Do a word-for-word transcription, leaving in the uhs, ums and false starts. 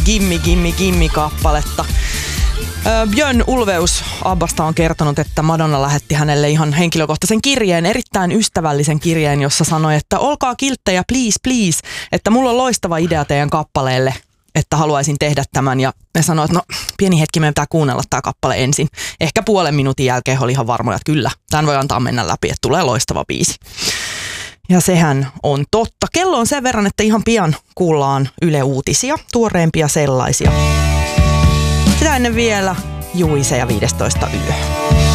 Gimmi, Gimmi, Gimmi kappaletta. Björn Ulvaeus Abbasta on kertonut, että Madonna lähetti hänelle ihan henkilökohtaisen kirjeen, erittäin ystävällisen kirjeen, jossa sanoi, että olkaa kilttejä, please, please, että mulla on loistava idea teidän kappaleelle, että haluaisin tehdä tämän. Ja ne sanoi, että no pieni hetki, meidän pitää kuunnella tämä kappale ensin. Ehkä puolen minuutin jälkeen oli ihan varmoja, että kyllä, tämän voi antaa mennä läpi, että tulee loistava biisi. Ja sehän on totta. Kello on sen verran, että ihan pian kuullaan Yle Uutisia, tuoreempia sellaisia. Sitä ennen vielä Juise ja viidestoista yö.